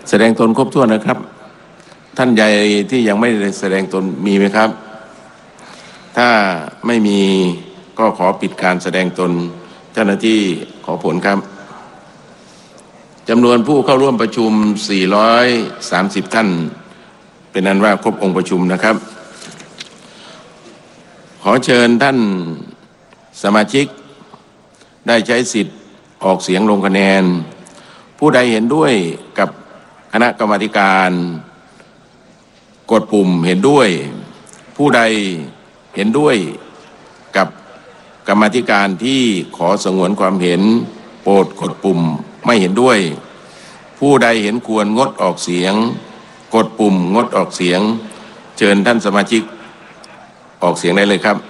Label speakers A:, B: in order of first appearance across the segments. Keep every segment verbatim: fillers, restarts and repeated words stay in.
A: แสดงตนครบถ้วนนะครับท่านใดที่ยังไม่ได้แสดงตนมีไหมครับถ้าไม่มีก็ขอปิดการแสดงตนเจ้าหน้าที่ขอผลครับจำนวนผู้เข้าร่วมประชุมสี่ร้อยสามสิบท่านเป็นอันว่าครบองค์ประชุมนะครับขอเชิญท่านสมาชิกได้ใช้สิทธิ์ออกเสียงลงคะแนนผู้ใดเห็นด้วยกับคณะกรรมาธิการกดปุ่มเห็นด้วยผู้ใดเห็นด้วยกับกรรมาธิการที่ขอสงวนความเห็นโปรดกดปุ่มไม่เห็นด้วยผู้ใดเห็นควรงดออกเสียงกดปุ่มงดออกเสียงเชิญท่านสมาชิกออกเสียงได้เลยครับ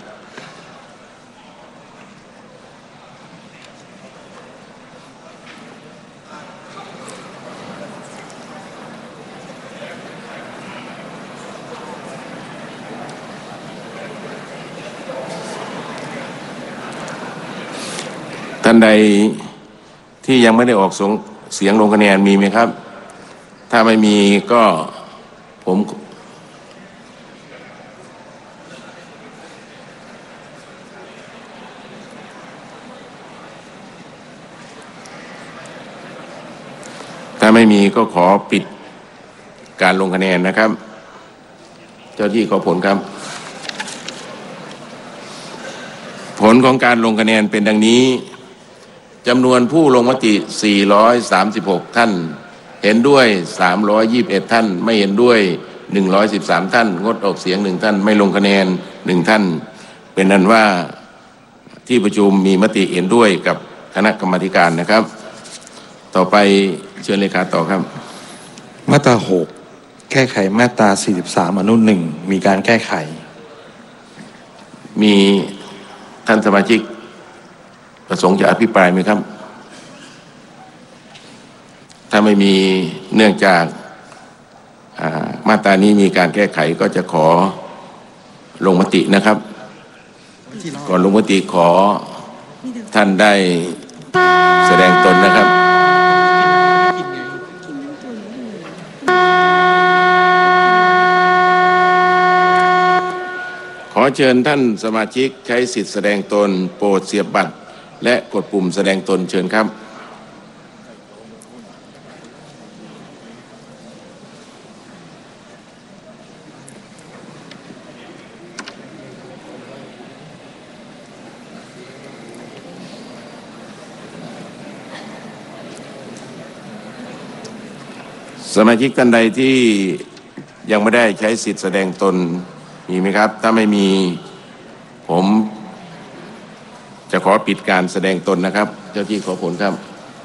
A: ท่านใดที่ยังไม่ได้ออกเสียงลงคะแนนมีไหมครับถ้าไม่มีก็ผมถ้าไม่มีก็ขอปิดการลงคะแนนนะครับเจ้าที่ขอผลครับผลของการลงคะแนนเป็นดังนี้จำนวนผู้ลงมติสี่ร้อยสามสิบหกท่านเห็นด้วยสามร้อยยี่สิบเอ็ดท่านไม่เห็นด้วยหนึ่งร้อยสิบสามท่านงดออกเสียงหนึ่งท่านไม่ลงคะแนนหนึ่งท่านเป็นนั้นว่าที่ประชุมมีมติเห็นด้วยกับคณะกรรมาธิการนะครับต่อไปเชิญเลขาต่อครับ
B: มาตราหกแก้ไขมาตราสี่สิบสามอนุหนึ่งมีการแก้ไข
A: มีท่านสมาชิกประสงค์จะอภิปรายไหมครับถ้าไม่มีเนื่องจากมาตรานี้มีการแก้ไขก็จะขอลงมตินะครับก่อนลงมติขอท่านได้แสดงตนนะครับขอเชิญท่านสมาชิกใช้สิทธิแสดงตนโปรดเสียบบัตรและกดปุ่มแสดงตนเชิญครับสมาชิกท่านใดที่ยังไม่ได้ใช้สิทธิแสดงตนมีไหมครับถ้าไม่มีผมจะขอปิดการแสดงตนนะครับเจ้าที่ขอผลครับ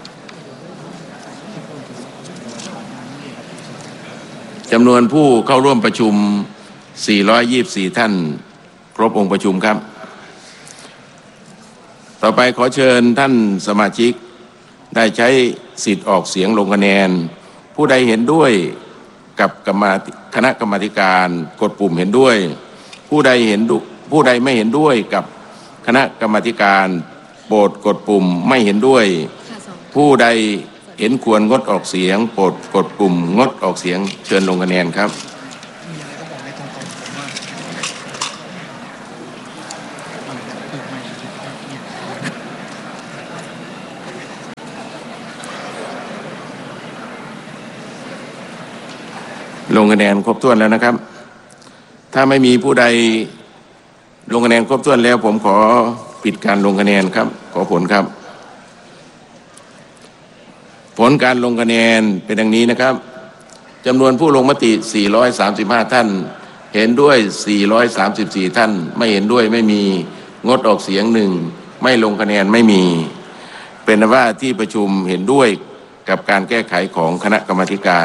A: จำนวนผู้เข้าร่วมประชุมสี่ร้อยยี่สิบสี่ท่านครบองค์ประชุมครับต่อไปขอเชิญท่านสมาชิกได้ใช้สิทธิ์ออกเสียงลงคะแนนผู้ใดเห็นด้วยกับกรรมคณะกรรมาธิการกดปุ่มเห็นด้วยผู้ใดเห็นผู้ใดไม่เห็นด้วยกับคณะกรรมาธิการโปรดกดปุ่มไม่เห็นด้วยผู้ใดเห็นควรงดออกเสียงโปรดกดปุ่มงดออกเสียงเชิญลงคะแนนครับลงคะแนนครบถ้วนแล้วนะครับถ้าไม่มีผู้ใดลงคะแนนครบถ้วนแล้วผมขอปิดการลงคะแนนครับขอผลครับผลการลงคะแนนเป็นดังนี้นะครับจำนวนผู้ลงมติสี่ร้อยสามสิบห้าท่านเห็นด้วยสี่ร้อยสามสิบสี่ท่านไม่เห็นด้วยไม่มีงดออกเสียงหนึ่งไม่ลงคะแนนไม่มีเป็นว่าที่ประชุมเห็นด้วยกับการแก้ไขของคณะกรรมาธิการ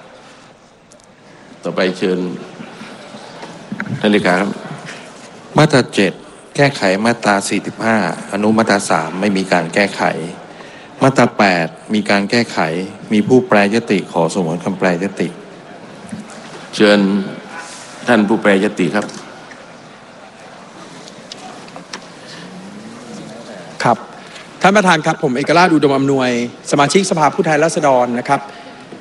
A: ต่อไปเชิญท่านเลขาครับ
B: มาตราเจ็ดแก้ไขมาตราสี่สิบห้าอนุมาตราสามไม่มีการแก้ไขมาตราแปดมีการแก้ไขมีผู้แปรยติขอสงวนคำแปรยติ
A: เชิญท่านผู้แปรยติครับ
C: ครับท่านประธานครับผมเอกราชอุดมอำนวยสมาชิกสภาผู้แทนราษฎรนะครับ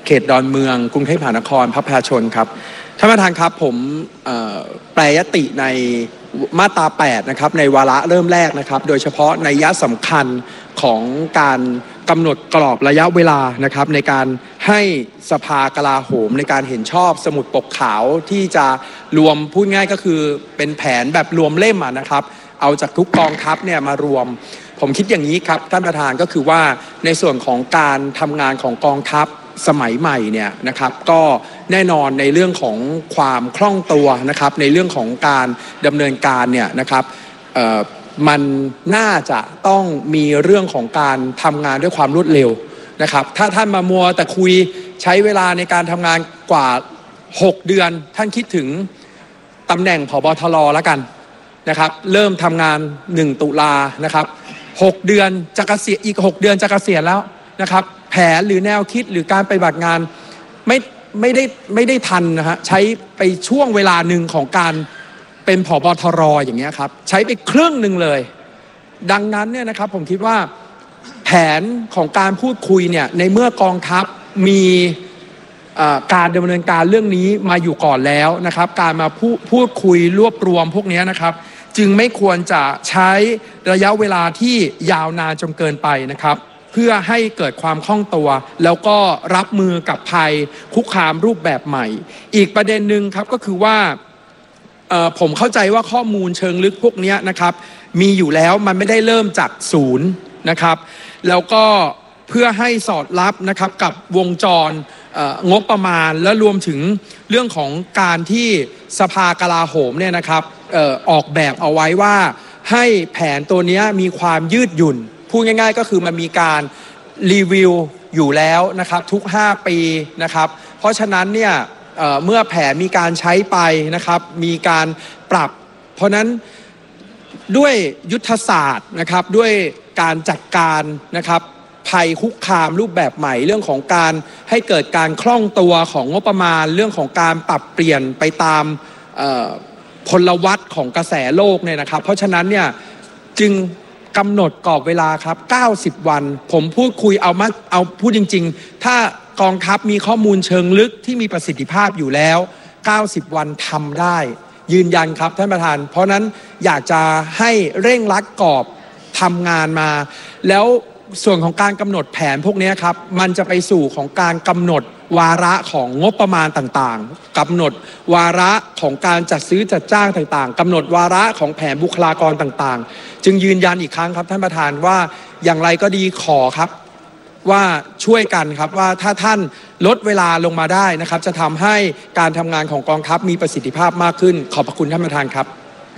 C: เขตดอนเมืองกรุงเทพมหานครพระประชาชนครับท่านประธานครับผมแปรยติในมาตราแปดนะครับในวาระเริ่มแรกนะครับโดยเฉพาะนัยสำคัญของการกำหนดกรอบระยะเวลานะครับในการให้สภากลาโหมในการเห็นชอบสมุดปกขาวที่จะรวมพูดง่ายก็คือเป็นแผนแบบรวมเล่มนะครับเอาจากทุกกองทัพเนี่ยมารวมผมคิดอย่างนี้ครับท่านประธานก็คือว่าในส่วนของการทำงานของกองทัพสมัยใหม่เนี่ยนะครับก็แน่นอนในเรื่องของความคล่องตัวนะครับในเรื่องของการดำเนินการเนี่ยนะครับมันน่าจะต้องมีเรื่องของการทำงานด้วยความรวดเร็วนะครับถ้าท่านมามัวแต่คุยใช้เวลาในการทำงานกว่าหกเดือนท่านคิดถึงตำแหน่งผบ.ทร.แล้วกันนะครับเริ่มทำงานหนึ่งตุลานะครับหกเดือนจะเกษียณอีกหกเดือนจะเกษียณแล้วนะครับแผนหรือแนวคิดหรือการปฏิบัติงานไม่ไม่ได้ไม่ได้ทันนะฮะใช้ไปช่วงเวลาหนึ่งของการเป็นผบ.ทร.อย่างเงี้ยครับใช้ไปครึ่งหนึ่งเลยดังนั้นเนี่ยนะครับผมคิดว่าแผนของการพูดคุยเนี่ยในเมื่อกองทัพมีการดำเนินการเรื่องนี้มาอยู่ก่อนแล้วนะครับการมาพูดพูดคุยรวบรวมพวกนี้นะครับจึงไม่ควรจะใช้ระยะเวลาที่ยาวนานจนเกินไปนะครับเพื่อให้เกิดความคล่องตัวแล้วก็รับมือกับภัยคุกคามรูปแบบใหม่อีกประเด็นหนึ่งครับก็คือว่าผมเข้าใจว่าข้อมูลเชิงลึกพวกนี้นะครับมีอยู่แล้วมันไม่ได้เริ่มจากศูนย์นะครับแล้วก็เพื่อให้สอดรับนะครับกับวงจรงบประมาณและรวมถึงเรื่องของการที่สภากลาโหมเนี่ยนะครับออกแบบเอาไว้ว่าให้แผนตัวนี้มีความยืดหยุ่นพูดง่ายๆก็คือมันมีการรีวิวอยู่แล้วนะครับทุกห้าปีนะครับเพราะฉะนั้นเนี่ย เอ่อ เมื่อแผนมีการใช้ไปนะครับมีการปรับเพราะนั้นด้วยยุทธศาสตร์นะครับด้วยการจัดการนะครับภัยคุกคามรูปแบบใหม่เรื่องของการให้เกิดการคล่องตัวของงบประมาณเรื่องของการปรับเปลี่ยนไปตามพลวัตของกระแสโลกเนี่ยนะครับเพราะฉะนั้นเนี่ยจึงกำหนดกรอบเวลาครับเก้าสิบวันผมพูดคุยเอามาเอาพูดจริงๆถ้ากองทัพมีข้อมูลเชิงลึกที่มีประสิทธิภาพอยู่แล้วเก้าสิบวันทำได้ยืนยันครับท่านประธานเพราะนั้นอยากจะให้เร่งรัดกรอบทำงานมาแล้วส่วนของการกำหนดแผนพวกนี้ครับมันจะไปสู่ของการกำหนดวาระของงบประมาณต่างๆกำหนดวาระของการจัดซื้อจัดจ้างต่างๆกำหนดวาระของแผนบุคลากรต่างๆจึงยืนยันอีกครั้งครับท่านประธานว่าอย่างไรก็ดีขอครับว่าช่วยกันครับว่าถ้าท่านลดเวลาลงมาได้นะครับจะทำให้การทำงานของกองทัพมีประสิทธิภาพมากขึ้นขอบพระคุณท่านประธานครับ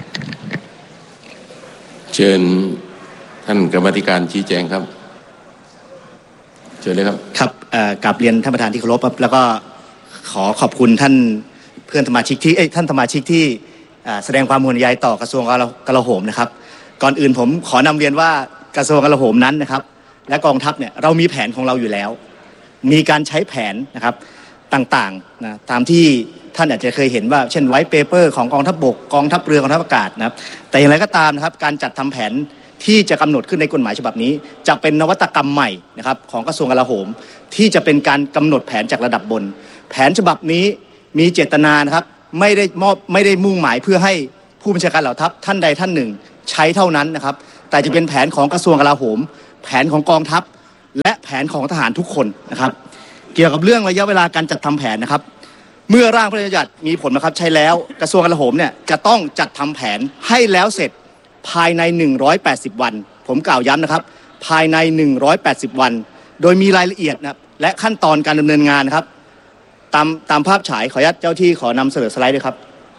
A: เชิญท่านกรรมธิการชี้แจงครับเชิญเลยครับ
D: ครับกราบเรียนท่านประธานที่เคารพครับแล้วก็ขอขอบคุณท่านเพื่อนสมาชิกที่เอ้ยท่านสมาชิกที่แสดงความห่วงใยต่อกระทรวงกลาโหมนะครับก่อนอื่นผมขอนำเรียนว่ากระทรวงกลาโหมนั้นนะครับและกองทัพเนี่ยเรามีแผนของเราอยู่แล้วมีการใช้แผนนะครับต่างๆนะตามที่ท่านอาจจะเคยเห็นว่าเช่นไวท์เปเปอร์ของกองทัพบกกองทัพเรือกองทัพอากาศนะครับแต่อย่างไรก็ตามนะครับการจัดทำแผนที่จะกำหนดขึ้นในกฎหมายฉบับนี้จะเป็นนวัตกรรมใหม่นะครับของกระทรวงกลาโหมที่จะเป็นการกำหนดแผนจากระดับบนแผนฉบับนี้มีเจตนานะครับไม่ได้มอบไม่ได้มุ่งหมายเพื่อให้ผู้บัญชาการเหล่าทัพท่านใดท่านหนึ่งใช้เท่านั้นนะครับแต่จะเป็นแผนของกระทรวงกลาโหมแผนของกองทัพและแผนของทหารทุกคนนะครับเกี่ยวกับเรื่องระยะเวลาการจัดทำแผนนะครับเมื่อร่างพระราชบัญญัติมีผลบังคับใช้แล้วกระทรวงกลาโหมเนี่ยจะต้องจัดทำแผนให้แล้วเสร็จภายในหนึ่งร้อยแปดสิบวันผมกล่าวย้ำนะครับภายในหนึ่งร้อยแปดสิบวันโดยมีรายละเอียดนะและขั้นตอนการดำเนินงานนะครับตามตามภาพฉายขออนุญาตเจ้าที่ขอนำเสนอสไลด์ด้วยครับ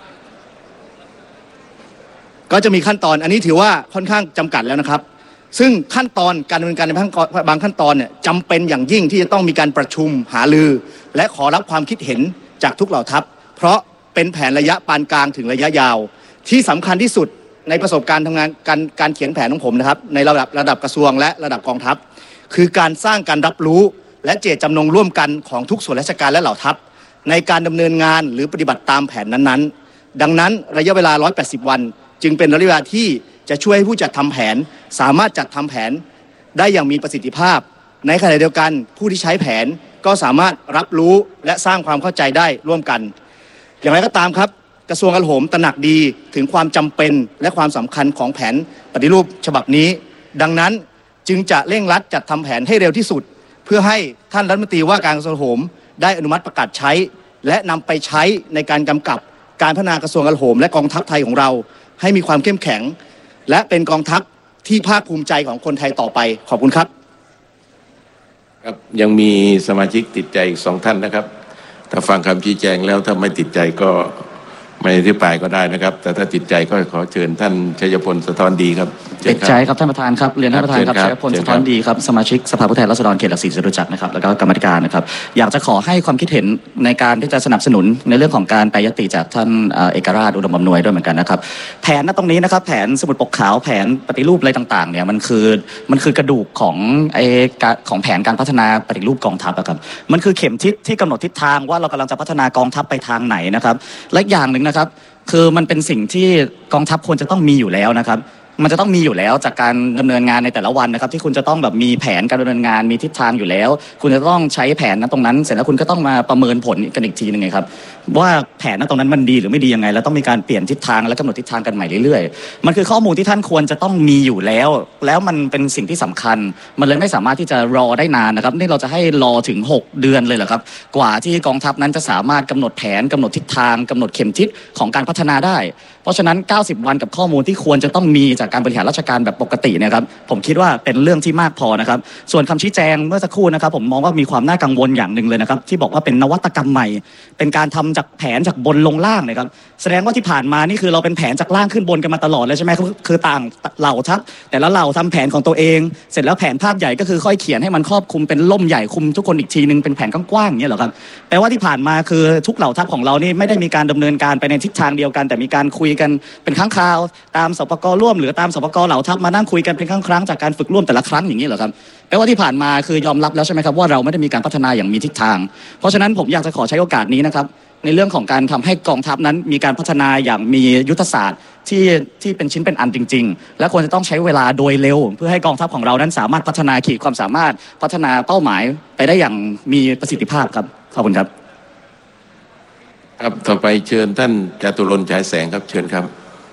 D: ก็จะมีขั้นตอนอันนี้ถือว่าค่อนข้างจำกัดแล้วนะครับซึ่งขั้นตอนการดำเนินการในบางขั้นตอนเนี่ยจำเป็นอย่างยิ่งที่จะต้องมีการประชุมหารือและขอรับความคิดเห็นจากทุกเหล่าทัพเพราะเป็นแผนระยะปานกลางถึงระยะยาวที่สำคัญที่สุดในประสบการณ์ทำงานการการเขียนแผนของผมนะครับในระดับระดับกระทรวงและระดับกองทัพคือการสร้างการรับรู้และเจตจำนงร่วมกันของทุกส่วนราชการและเหล่าทัพในการดำเนินงานหรือปฏิบัติตามแผนนั้นๆดังนั้นระยะเวลาหนึ่งร้อยแปดสิบวันจึงเป็นระยะเวลาที่จะช่วยให้ผู้จัดทำแผนสามารถจัดทำแผนได้อย่างมีประสิทธิภาพในขณะเดียวกันผู้ที่ใช้แผนก็สามารถรับรู้และสร้างความเข้าใจได้ร่วมกันอย่างไรก็ตามครับกระทรวงกลาโหมตระหนักดีถึงความจำเป็นและความสำคัญของแผนปฏิรูปฉบับนี้ดังนั้นจึงจะเร่งรัดจัดทำแผนให้เร็วที่สุดเพื่อให้ท่านรัฐมนตรีว่าการกระทรวงกลาโหมได้อนุมัติประกาศใช้และนำไปใช้ในการกำกับการพัฒนากระทรวงกลาโหมและกองทัพไทยของเราให้มีความเข้มแข็งและเป็นกองทัพที่ภาคภูมิใจของคนไทยต่อไปขอบคุณครับ
A: ครับยังมีสมาชิกติดใจอีกสองท่านนะครับถ้าฟังคำชี้แจงแล้วถ้าไม่ติดใจก็ไม่อธิบายก็ได้นะครับแต่ถ้าติดใจก็ขอเชิญท่านชัยพลสะท้อนดีครับ
E: ติดใจครับท่านประธานครับเรียนท่านประธานครับชัยพลสะท้อนดีครับสมาชิกสภาผู้แทนราษฎรเขตหลักสี่จตุจักรนะครับแล้วก็กรรมธิการนะครับอยากจะขอให้ความคิดเห็นในการที่จะสนับสนุนในเรื่องของการแปรยติจากท่านเอกราชอุดมอำนวยด้วยเหมือนกันนะครับแผนณตรงนี้นะครับแผนสมุดปกขาวแผนปฏิรูปอะไรต่างๆเนี่ยมันคือมันคือกระดูกของไอ้ของแผนการพัฒนาปฏิรูปกองทัพครับมันคือเข็มทิศที่กำหนดทิศทางว่าเรากำลังจะพัฒนากองทัพไปทางไหนนะครับและอย่างหนึ่งนะครับคือมันเป็นสิ่งที่กองทัพควรจะต้องมีอยู่แล้วนะครับมันจะต้องมีอยู่แล้วจากการดำเนินงานในแต่ละวันนะครับที่คุณจะต้องแบบมีแผนการดำเนินงานมีทิศทางอยู่แล้วคุณจะต้องใช้แผนนั้นตรงนั้นเสร็จแล้วคุณก็ต้องมาประเมินผลกันอีกทีนึงไงครับว่าแผนนั้นตรงนั้นมันดีหรือไม่ดียังไงแล้วต้องมีการเปลี่ยนทิศทางและกำหนดทิศทางกันใหม่เรื่อยๆมันคือข้อมูลที่ท่านควรจะต้องมีอยู่แล้วแล้วมันเป็นสิ่งที่สำคัญมันเลยไม่สามารถที่จะรอได้นานนะครับนี่เราจะให้รอถึงหกเดือนเลยเหรอครับกว่าที่กองทัพนั้นจะสามารถกำหนดแผนกำหนดทิศทางกำหนดเข็มทิศของการพัฒนาได้เพราะฉะนั้นเก้าสิบวันกับข้อมูลที่ควรจะต้องมีจากการบริหารราชการแบบปกติเนี่ยครับผมคิดว่าเป็นเรื่องที่มากพอนะครับส่วนคำชี้แจงเมื่อสักครู่นะครับผมมองว่ามีความน่ากังวลอย่างหนึ่งเลยนะครับที่บอกว่าเป็นนวัตกรรมใหม่เป็นการทำจากแผนจากบนลงล่างนะครับแสดงว่าที่ผ่านมานี่คือเราเป็นแผนจากล่างขึ้นบนกันมาตลอดเลยใช่ไหมคือต่างเหล่าทัพแต่ละเหล่าทำแผนของตัวเองเสร็จแล้วแผนภาพใหญ่ก็คือค่อยเขียนให้มันครอบคลุมเป็นล่มใหญ่คุมทุกคนอีกทีนึงเป็นแผนกว้างๆอย่างนี้เหรอครับแปลว่าที่ผ่านมาคือทุกเหล่าทัพของเรานี่ไม่ได้มีการดำเนินการไปในทิศทางเดียวกันแต่มีการคุยกันเป็นครั้งคราวตามสปกร่วมหรือตามสปกเหล่าทัพมานั่งคุยกันเป็นครั้งครั้งจากการฝึกร่วมแต่ละครั้งอย่างนี้เหรอครับแปลว่าที่ผ่านมาคือยอมรับแล้วใช่ไหมครับว่าเราไม่ได้มีการพัฒนาอย่างมีทิศทางเพราะฉะนั้นผมอยากจะขอใช้โอกาสนี้นะครับในเรื่องของการทำให้กองทัพนั้นมีการพัฒนาอย่างมียุทธศาสตร์ที่ที่เป็นชิ้นเป็นอันจริงๆและควรจะต้องใช้เวลาโดยเร็วเพื่อให้กองทัพของเรานั้นสามารถพัฒนาขีดความสามารถพัฒนาเป้าหมายไปได้อย่างมีประสิทธิภาพครับขอบคุณครับ
A: ครับต่อไปเชิญท่านจตุรนต์ฉายแสงครับเชิญครับ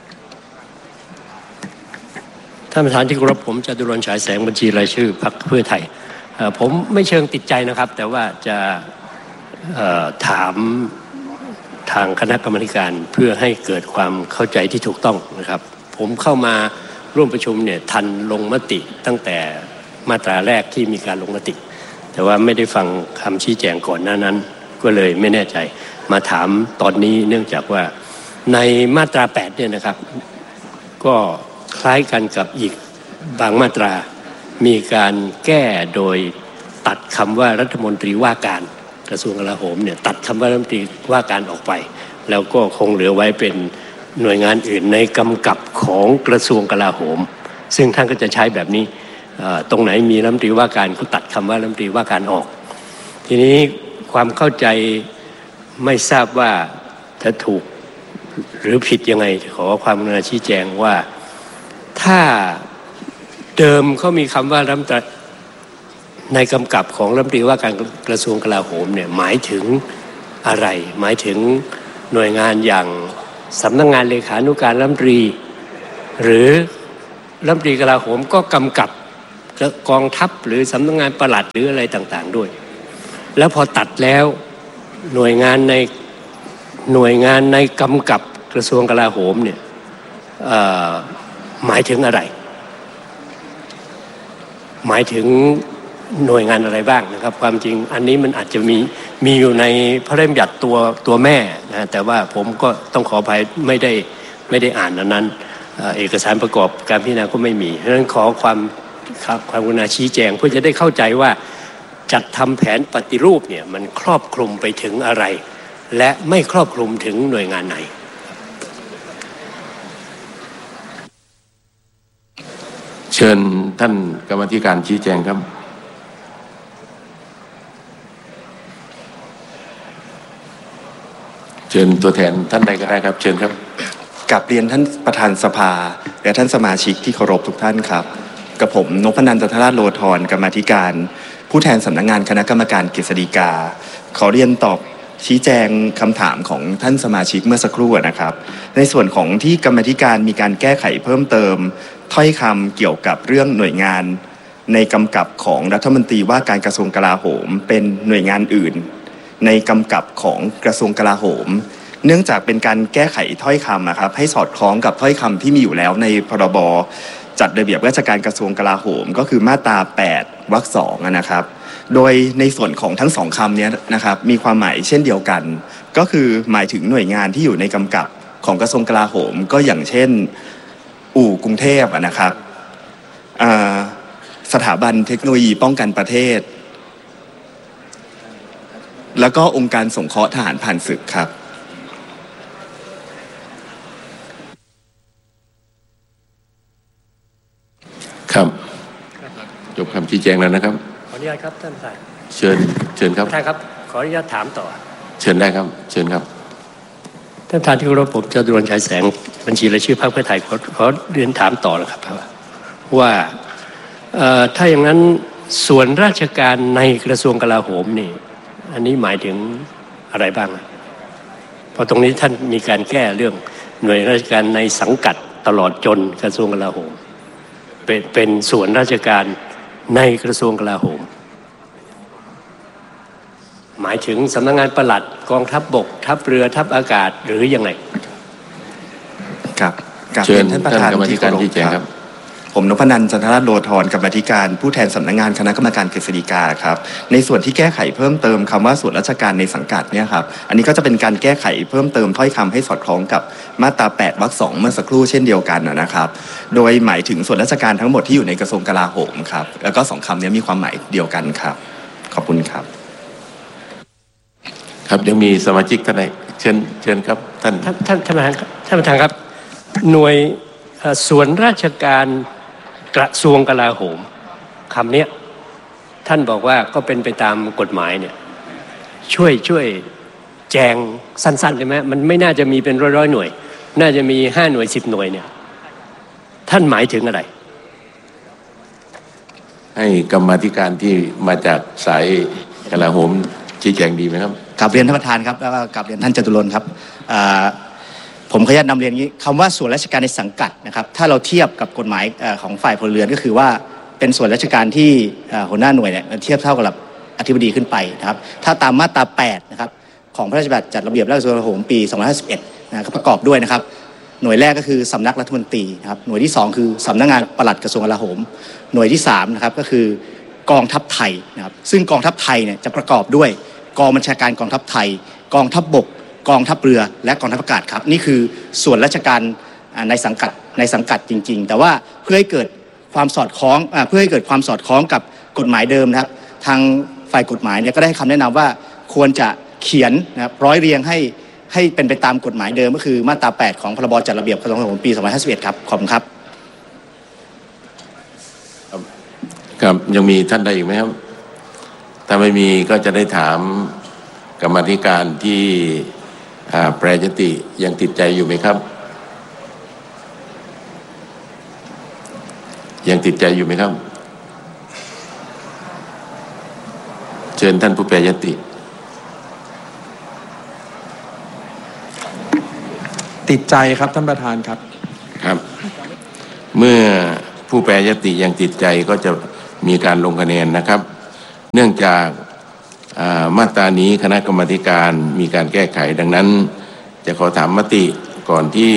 F: ท่านประธานที่เคารพผมจตุรนต์ฉายแสงบัญชีรายชื่อพรรคเพื่อไทยผมไม่เชิงติดใจนะครับแต่ว่าจะถามทางคณะกรรมการเพื่อให้เกิดความเข้าใจที่ถูกต้องนะครับผมเข้ามาร่วมประชุมเนี่ยทันลงมติตั้งแต่มาตราแรกที่มีการลงมติแต่ว่าไม่ได้ฟังคำชี้แจงก่อนหน้านั้นก็เลยไม่แน่ใจมาถามตอนนี้เนื่องจากว่าในมาตราแปดเนี่ยนะครับก็คล้ายกันกับอีกบางมาตรามีการแก้โดยตัดคำว่ารัฐมนตรีว่าการกระทรวงกลาโหมเนี่ยตัดคำว่ารัฐมนตรีว่าการออกไปแล้วก็คงเหลือไว้เป็นหน่วยงานอื่นในกำกับของกระทรวงกลาโหมซึ่งท่านก็จะใช้แบบนี้ตรงไหนมีรัฐมนตรีว่าการก็ตัดคำว่ารัฐมนตรีว่าการออกทีนี้ความเข้าใจไม่ทราบว่าจะถูกหรือผิดยังไงขอความกรุณาชี้แจงว่าถ้าเดิมเขามีคำว่ารัฐมนตรีในกำกับของรัฐมนตรีว่าการกระทรวงกลาโหมเนี่ยหมายถึงอะไรหมายถึงหน่วยงานอย่างสำนักงานเลขานุการรัฐมนตรีหรือรัฐมนตรีกลาโหมก็กำกับกองทัพหรือสำนักงานปลัดหรืออะไรต่างๆด้วยแล้วพอตัดแล้วหน่วยงานในหน่วยงานในกำกับกระทรวงกลาโหมเนี่ยหมายถึงอะไรหมายถึงหน่วยงานอะไรบ้างนะครับความจริงอันนี้มันอาจจะมีมีอยู่ในพระราชบัญญัติตัวตัวแม่นะแต่ว่าผมก็ต้องขออภัยไม่ได้ไม่ได้อ่านนั้นเอกสารประกอบการพิจารณาก็ไม่มีเพราะฉะนั้นขอความความกรุณาชี้แจงเพื่อจะได้เข้าใจว่าจัดทำแผนปฏิรูปเนี่ยมันครอบคลุมไปถึงอะไรและไม่ครอบคลุมถึงหน่วยงานไหน
A: เชิญท่านกรรมธิการชี้แจงครับเชิญตัวแทนท่านใดก็ได้ครับเชิญครับ
G: กราบเรียนท่านประธานสภาและท่านสมาชิกที่เคารพทุกท่านครับกับผมนพนันท์ จันทราชโลธรกรรมาธิการผู้แทนสำนักงานคณะกรรมการกฤษฎีกาขอเรียนตอบชี้แจงคำถามของท่านสมาชิกเมื่อสักครู่นะครับในส่วนของที่กรรมาธิการมีการแก้ไขเพิ่มเติมถ้อยคำเกี่ยวกับเรื่องหน่วยงานในกำกับของรัฐมนตรีว่าการกระทรวงกลาโหมเป็นหน่วยงานอื่นในกำกับของกระทรวงกลาโหมเนื่องจากเป็นการแก้ไขถ้อยคำนะครับให้สอดคล้องกับถ้อยคำที่มีอยู่แล้วในพรบจัดระเบียบราชการกระทรวงกลาโหมก็คือมาตราแปดวรรคสองนะครับโดยในส่วนของทั้งสองคำนี้นะครับมีความหมายเช่นเดียวกันก็คือหมายถึงหน่วยงานที่อยู่ในกำกับของกระทรวงกลาโหมก็อย่างเช่นอู่กรุงเทพนะครับสถาบันเทคโนโลยีป้องกันประเทศแล้วก็องค์การสงเคราะห์ทหารผ่านศึกครับ
A: ครับจบคำชี้แจงแล้วนะครับ
F: ขออนุญาตครับท่านประธาน
A: เชิญเชิญครับ
F: ท่านครับขออนุญาตถามต่อ
A: เชิญได้ครับเชิญครับ
F: ท่านประธานที่เคารพผมจตุรนต์ฉายแสงบัญชีรายชื่อพรรคเพื่อไทยขอขอเรียนถามต่อนะครับว่าถ้าอย่างนั้นส่วนราชการในกระทรวงกลาโหมนี่อันนี้หมายถึงอะไรบ้างเพราะตรงนี้ท่านมีการแก้เรื่องหน่วยราชการในสังกัดตลอดจนกระทรวงกลาโหมเป็นเป็นส่วนราชการในกระทรวงกลาโหมหมายถึงสำนักงานปลัดกองทัพบกทัพเรือทัพอากาศหรือยังไง
G: ครับ
A: เชิญท่านประธานกรรมธิการชี้แจงครับ
G: ผมนพนันท์จันทรโลธรกรรมาธิการผู้แทนสำนักงานคณะกรรมการกฤษฎีกาครับในส่วนที่แก้ไขเพิ่มเติมคำว่าส่วนราชการในสังกัดเนี่ยครับอันนี้ก็จะเป็นการแก้ไขเพิ่มเติมถ้อยคำให้สอดคล้องกับมาตราแปดวรรคสองเมื่อสักครู่เช่นเดียวกันนะครับโดยหมายถึงส่วนราชการทั้งหมดที่อยู่ในกระทรวงกลาโหมครับแล้วก็สองคำนี้มีความหมายเดียวกันครับขอบคุณครับ
A: ครับยังมีสมาชิกท่านใดเชิญเชิญครับท่าน
F: ท่านท่านท่านประธานท่านประธานครับหน่วยส่วนราชการกระทรวงกลาโหมคำนี้ท่านบอกว่าก็เป็นไปตามกฎหมายเนี่ยช่วยช่วยแจงสั้นๆได้ไหมมันไม่น่าจะมีเป็นร้อยๆหน่วยน่าจะมีห้าหน่วยสิบหน่วยเนี่ยท่านหมายถึงอะไร
A: ให้กรรมาธิการที่มาจากสายกลาโหมชี้แจงดีไหมครับ
D: กราบเรียนท่านประธานครับแล้วก็กราบเรียนท่านจตุรนต์ครับผมขออนุญาตนำเรียนนี้คำว่าส่วนราชการในสังกัดนะครับถ้าเราเทียบกับกฎหมายของฝ่ายพลเรือนก็คือว่าเป็นส่วนราชการที่หัวหน้าหน่วยเนี่ยเทียบเท่ากับอธิบดีขึ้นไปนะครับถ้าตามมาตราแปดนะครับของพระราชบัญญัติจัดระเบียบราชการกลาโหมปีสองพันห้าร้อยห้าสิบเอ็ดนะครับประกอบด้วยนะครับหน่วยแรกก็คือสำนักรัฐมนตรีนะครับหน่วยที่สองคือสำนักงานปลัดกระทรวงกลาโหมหน่วยที่สามนะครับก็คือกองทัพไทยนะครับซึ่งกองทัพไทยเนี่ยจะประกอบด้วยกองบัญชาการกองทัพไทยกองทัพบกกองทัพเรือและกองทัพอากาศครับนี่คือส่วนราชการในสังกัดในสังกัดจริงๆแต่ว่าเพื่อให้เกิดความสอดคล้องเพื่อให้เกิดความสอดคล้องกับกฎหมายเดิมนะครับทางฝ่ายกฎหมายเนี่ยก็ได้คำแนะนำว่าควรจะเขียนนะครับร้อยเรียงให้ให้เป็นไปตามกฎหมายเดิมก็คือมาตราแปดของพรบจัดระเบียบกระทรวงกลาโหมปีสองพันห้าร้อยห้าสิบเอ็ดครับขอบคุณครับ
A: ครับยังมีท่านใดอีกไหมครับถ้าไม่มีก็จะได้ถามกรรมาธิการที่แปรยติยังติดใจอยู่ไหมครับยังติดใจอยู่ไหมครับเชิญท่านผู้แปรยติ
C: ติดใจครับท่านประธานครับ
A: ครับเมื่อผู้แปรยติยังติดใจก็จะมีการลงคะแนนนะครับเนื่องจากมาตรานี้คณะกรรมาธิการมีการแก้ไขดังนั้นจะขอถามมติก่อนที่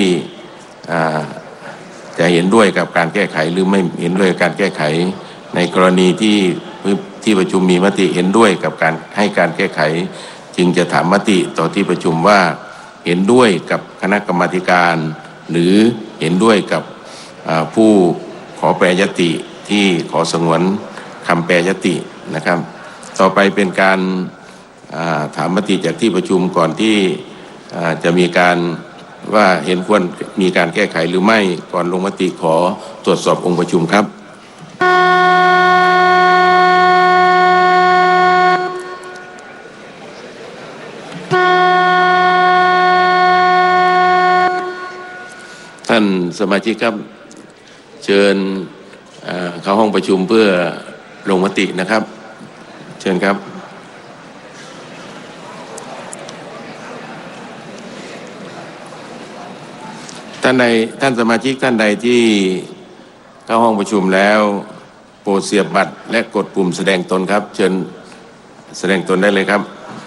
A: จะเห็นด้วยกับการแก้ไขหรือไม่เห็นด้วยกับการแก้ไขในกรณีที่ที่ประชุมมีมติเห็นด้วยกับการให้การแก้ไขจึงจะถามมติต่อที่ประชุมว่าเห็นด้วยกับคณะกรรมาธิการหรือเห็นด้วยกับผู้ขอแปรยติที่ขอสงวนคำแปรยตินะครับต่อไปเป็นการถามมติจากที่ประชุมก่อนที่จะมีการว่าเห็นควรมีการแก้ไขหรือไม่ก่อนลงมติขอตรวจสอบองค์ประชุมครับท่านสมาชิกครับเชิญเข้าห้องประชุมเพื่อลงมตินะครับเชิญครับท่านใดท่านสมาชิกท่านใดที่เข้าห้องประชุมแล้วโปรดเสียบบัตรและกดปุ่มแสดงตนครับเชิญแสดงตนได้เลยครับ